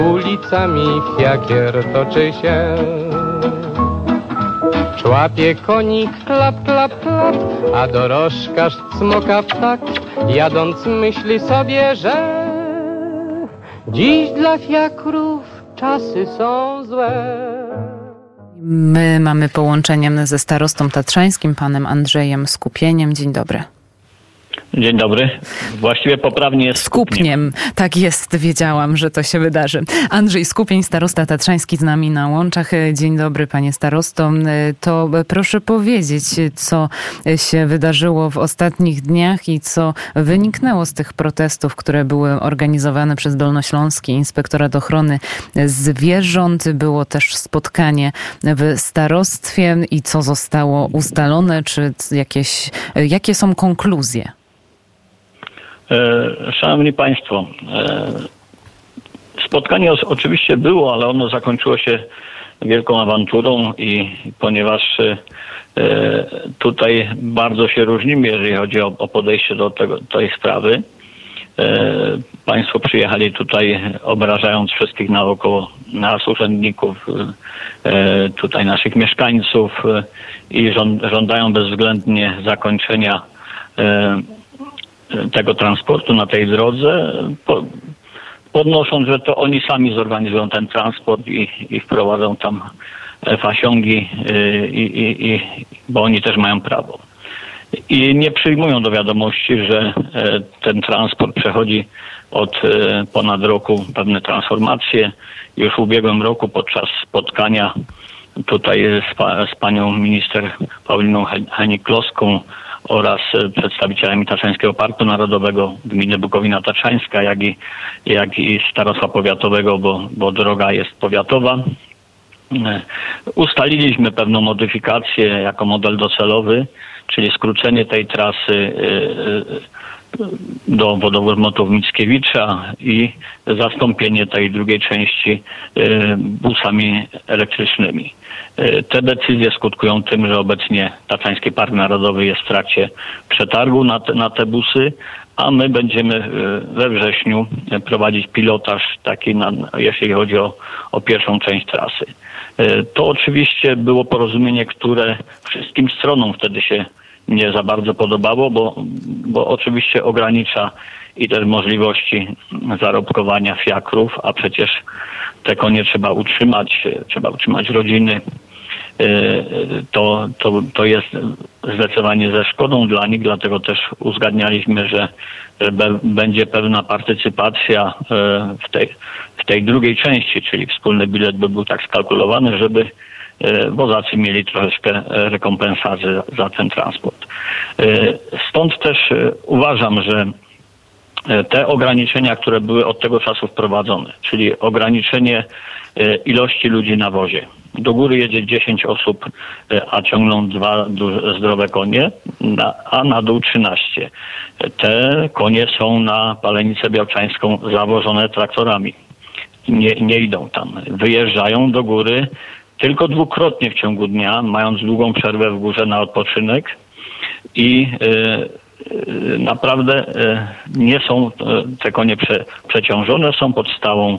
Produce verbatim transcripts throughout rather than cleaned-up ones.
Ulicami fiakier toczy się, człapie konik klap, klap, klap, a dorożkarz cmoka w takt, jadąc myśli sobie, że dziś dla fiakrów czasy są złe. My mamy połączenie ze starostą tatrzańskim, panem Andrzejem Skupieniem. Dzień dobry. Dzień dobry. Właściwie poprawnie jest Skupniem. Tak jest, wiedziałam, że to się wydarzy. Andrzej Skupień, starosta tatrzański z nami na łączach. Dzień dobry, panie starosto. To proszę powiedzieć, co się wydarzyło w ostatnich dniach i co wyniknęło z tych protestów, które były organizowane przez Dolnośląski Inspektorat Ochrony Zwierząt. Było też spotkanie w starostwie i co zostało ustalone, czy jakieś, jakie są konkluzje? Szanowni Państwo, spotkanie oczywiście było, ale ono zakończyło się wielką awanturą i ponieważ tutaj bardzo się różnimy, jeżeli chodzi o podejście do tego, tej sprawy. Państwo przyjechali tutaj obrażając wszystkich naokoło, nas, urzędników, tutaj naszych mieszkańców i żądają bezwzględnie zakończenia tego transportu na tej drodze, podnosząc, że to oni sami zorganizują ten transport i, i wprowadzą tam fasiągi, i, i, i, bo oni też mają prawo. I nie przyjmują do wiadomości, że ten transport przechodzi od ponad roku pewne transformacje. Już w ubiegłym roku podczas spotkania tutaj z, pa, z panią minister Pauliną Henik-Kloską oraz przedstawicielami Tatrzańskiego Parku Narodowego, gminy Bukowina Tatrzańska, jak i, jak i starostwa powiatowego, bo, bo droga jest powiatowa. Ustaliliśmy pewną modyfikację jako model docelowy, czyli skrócenie tej trasy do wodowodmotów Mickiewicza i zastąpienie tej drugiej części busami elektrycznymi. Te decyzje skutkują tym, że obecnie Tatrzański Park Narodowy jest w trakcie przetargu na te, na te busy, a my będziemy we wrześniu prowadzić pilotaż taki, na, jeśli chodzi o, o pierwszą część trasy. To oczywiście było porozumienie, które wszystkim stronom wtedy się nie za bardzo podobało, bo, bo oczywiście ogranicza i też możliwości zarobkowania fiakrów, a przecież te konie trzeba utrzymać, trzeba utrzymać rodziny. To, to, to jest zdecydowanie ze szkodą dla nich, dlatego też uzgadnialiśmy, że, że be, będzie pewna partycypacja w tej, w tej drugiej części, czyli wspólny bilet by był tak skalkulowany, żeby wozacy mieli troszeczkę rekompensaty za, za ten transport. Stąd też uważam, że te ograniczenia, które były od tego czasu wprowadzone, czyli ograniczenie ilości ludzi na wozie. Do góry jedzie dziesięć osób, a ciągną dwa duże, zdrowe konie, na, a na dół trzynaście. Te konie są na Palenicę Białczańską zawożone traktorami. Nie, nie idą tam. Wyjeżdżają do góry tylko dwukrotnie w ciągu dnia, mając długą przerwę w górze na odpoczynek i yy, naprawdę nie są te konie prze, przeciążone, są pod stałą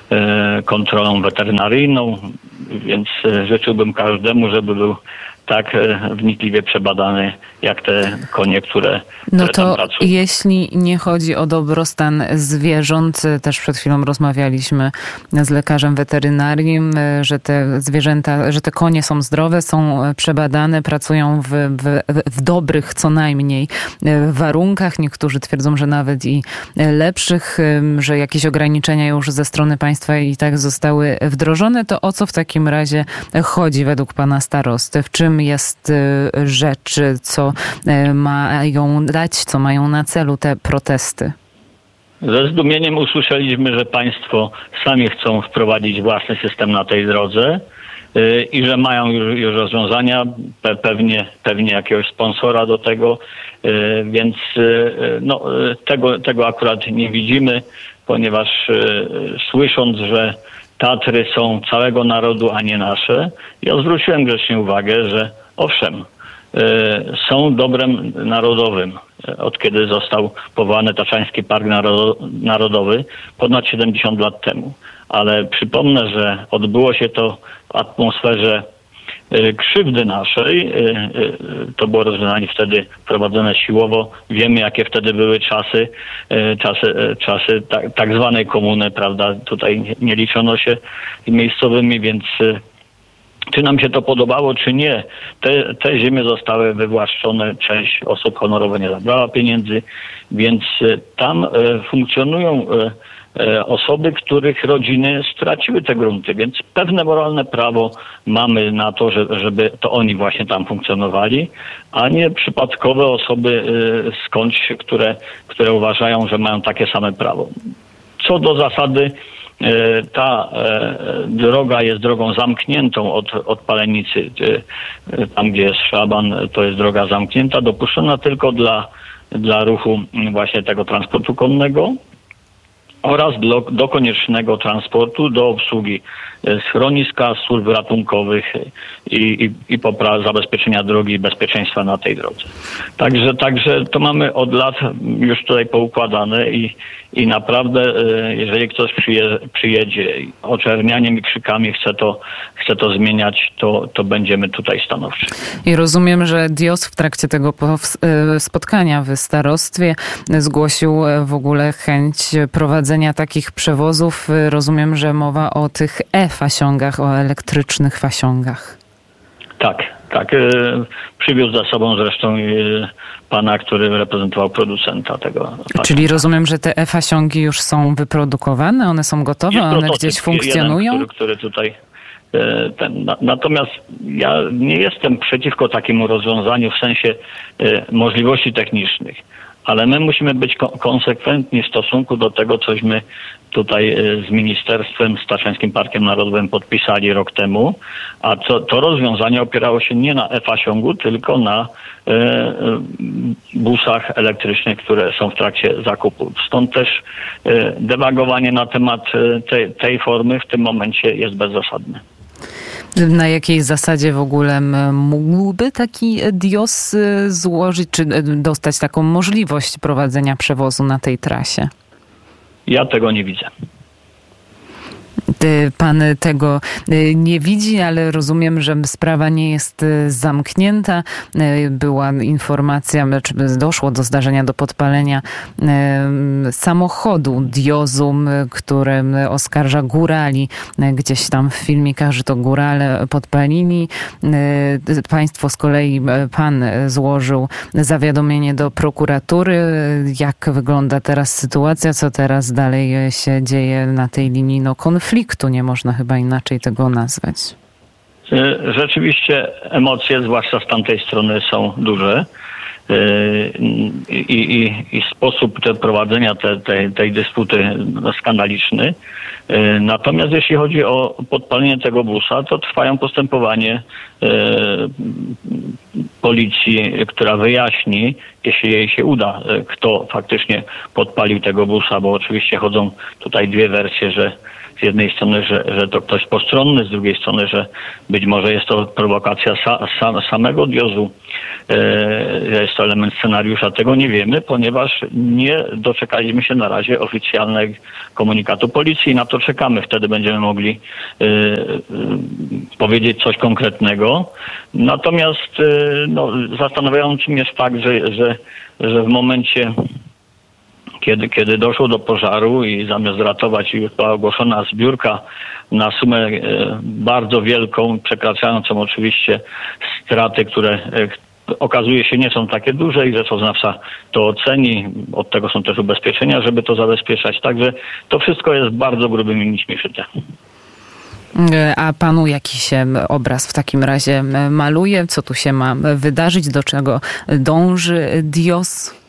kontrolą weterynaryjną, więc życzyłbym każdemu, żeby był tak wnikliwie przebadany, jak te konie, które, no które tam to pracują. Jeśli nie chodzi o dobrostan zwierząt, też przed chwilą rozmawialiśmy z lekarzem weterynarii, że te zwierzęta, że te konie są zdrowe, są przebadane, pracują w, w, w dobrych co najmniej warunkach. Niektórzy twierdzą, że nawet i lepszych, że jakieś ograniczenia już ze strony państwa i tak zostały wdrożone. To o co w takim razie chodzi według pana starosty? W czym jest rzecz, co mają dać, co mają na celu te protesty? Ze zdumieniem usłyszeliśmy, że państwo sami chcą wprowadzić własny system na tej drodze yy, i że mają już, już rozwiązania, pe, pewnie, pewnie jakiegoś sponsora do tego, yy, więc yy, no, tego, tego akurat nie widzimy, ponieważ yy, słysząc, że Tatry są całego narodu, a nie nasze, ja zwróciłem grzecznie uwagę, że owszem, są dobrem narodowym. Od kiedy został powołany Tatrzański Park Narodowy ponad siedemdziesiąt lat temu. Ale przypomnę, że odbyło się to w atmosferze krzywdy naszej. To było rozwiązanie wtedy wprowadzone siłowo. Wiemy, jakie wtedy były czasy, czasy, czasy tak, tak zwanej komuny, prawda? Tutaj nie liczono się miejscowymi, więc czy nam się to podobało, czy nie, te, te ziemie zostały wywłaszczone, część osób honorowo nie zabrała pieniędzy, więc tam funkcjonują osoby, których rodziny straciły te grunty, więc pewne moralne prawo mamy na to, żeby to oni właśnie tam funkcjonowali, a nie przypadkowe osoby skądś, które, które uważają, że mają takie same prawo. Co do zasady, ta droga jest drogą zamkniętą od, od Palenicy. Tam, gdzie jest szlaban, to jest droga zamknięta, dopuszczona tylko dla, dla ruchu właśnie tego transportu konnego oraz do, do koniecznego transportu, do obsługi schroniska, służb ratunkowych i, i, i popra- zabezpieczenia drogi i bezpieczeństwa na tej drodze. Także, także to mamy od lat już tutaj poukładane i, i naprawdę, jeżeli ktoś przyje, przyjedzie oczernianiem i krzykami chce to, chce to zmieniać, to, to będziemy tutaj stanowczy. I rozumiem, że Dios w trakcie tego spotkania w starostwie zgłosił w ogóle chęć prowadzenia takich przewozów. Rozumiem, że mowa o tych e-fasiągach, o elektrycznych fasiągach. Tak, tak. Przywiózł za sobą zresztą pana, który reprezentował producenta tego fasiąga. Czyli rozumiem, że te e-fasiągi już są wyprodukowane, one są gotowe, one gdzieś funkcjonują? Jeden, który, który tutaj ten, natomiast ja nie jestem przeciwko takiemu rozwiązaniu w sensie możliwości technicznych, ale my musimy być konsekwentni w stosunku do tego, cośmy tutaj z ministerstwem, z Tatrzańskim Parkiem Narodowym podpisali rok temu, a to, to rozwiązanie opierało się nie na e-fasiągu, tylko na e, busach elektrycznych, które są w trakcie zakupu. Stąd też e, debagowanie na temat te, tej formy w tym momencie jest bezzasadne. Na jakiej zasadzie w ogóle mógłby taki Dios złożyć, czy dostać taką możliwość prowadzenia przewozu na tej trasie? Ja tego nie widzę. Pan tego nie widzi, ale rozumiem, że sprawa nie jest zamknięta. Była informacja, czy doszło do zdarzenia, do podpalenia samochodu Diosu, który oskarża górali. Gdzieś tam w filmikach, że to górale podpalili. Państwo z kolei, pan złożył zawiadomienie do prokuratury. Jak wygląda teraz sytuacja? Co teraz dalej się dzieje na tej linii no, konfliktu? Nie można chyba inaczej tego nazwać. Rzeczywiście emocje, zwłaszcza z tamtej strony, są duże i, i, i sposób te prowadzenia te, tej, tej dysputy skandaliczny. Natomiast jeśli chodzi o podpalenie tego busa, to trwają postępowanie policji, która wyjaśni, jeśli jej się uda, kto faktycznie podpalił tego busa, bo oczywiście chodzą tutaj dwie wersje, że z jednej strony, że, że to ktoś postronny, z drugiej strony, że być może jest to prowokacja sa, sa, samego Diosu, e, jest to element scenariusza. Tego nie wiemy, ponieważ nie doczekaliśmy się na razie oficjalnego komunikatu policji. Na to czekamy. Wtedy będziemy mogli e, e, powiedzieć coś konkretnego. Natomiast e, no, zastanawiającym jest fakt, że, że, że w momencie Kiedy, kiedy doszło do pożaru i zamiast ratować, była ogłoszona zbiórka na sumę e, bardzo wielką, przekraczającą oczywiście straty, które e, okazuje się nie są takie duże i rzeczoznawca to oceni. Od tego są też ubezpieczenia, żeby to zabezpieczać. Także to wszystko jest bardzo grubymi nićmi szyte. A panu jaki się obraz w takim razie maluje? Co tu się ma wydarzyć? Do czego dąży Dios?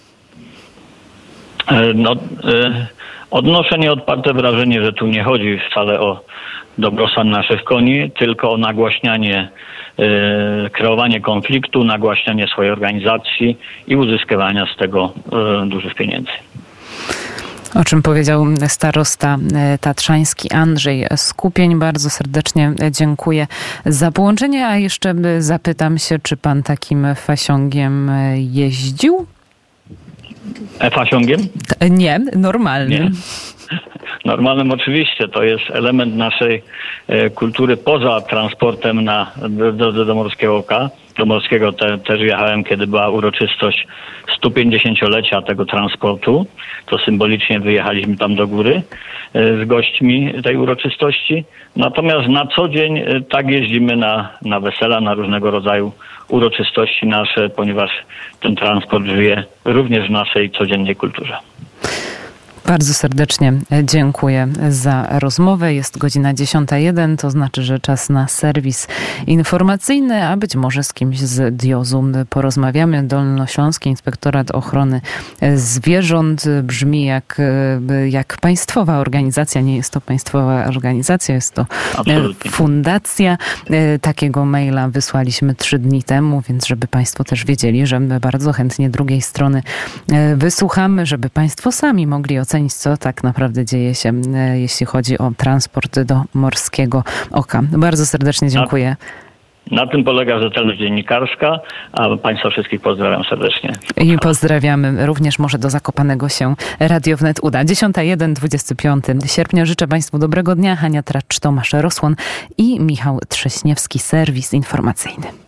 No, odnoszę nieodparte wrażenie, że tu nie chodzi wcale o dobrostan naszych koni, tylko o nagłaśnianie, kreowanie konfliktu, nagłaśnianie swojej organizacji i uzyskiwania z tego dużych pieniędzy. O czym powiedział starosta tatrzański Andrzej Skupień. Bardzo serdecznie dziękuję za połączenie, a jeszcze zapytam się, czy pan takim fasiągiem jeździł? E-fasiągiem? Nie, normalnym. Nie. Normalnym oczywiście, to jest element naszej e, kultury poza transportem na, do, do, do Morskiego Oka. Do Morskiego te, też jechałem, kiedy była uroczystość sto pięćdziesięciolecia tego transportu. To symbolicznie wyjechaliśmy tam do góry e, z gośćmi tej uroczystości. Natomiast na co dzień e, tak jeździmy na, na wesela, na różnego rodzaju uroczystości nasze, ponieważ ten transport żyje również w naszej codziennej kulturze. Bardzo serdecznie dziękuję za rozmowę. Jest godzina dziesiąta jeden, to znaczy, że czas na serwis informacyjny, a być może z kimś z D I O Z-u porozmawiamy. Dolnośląski Inspektorat Ochrony Zwierząt brzmi jak, jak państwowa organizacja. Nie jest to państwowa organizacja, jest to Absolutnie. fundacja. Takiego maila wysłaliśmy trzy dni temu, więc żeby państwo też wiedzieli, że my bardzo chętnie drugiej strony wysłuchamy, żeby państwo sami mogli ocenić, co tak naprawdę dzieje się, jeśli chodzi o transport do Morskiego Oka. Bardzo serdecznie dziękuję. Na, na tym polega rzetelność dziennikarska, a państwa wszystkich pozdrawiam serdecznie. I pozdrawiamy również, może do Zakopanego się Radio Wnet uda. dziesiąta jeden, dwudziestego piątego sierpnia. Życzę państwu dobrego dnia. Hania Tracz, Tomasz Rosłon i Michał Trześniewski, serwis informacyjny.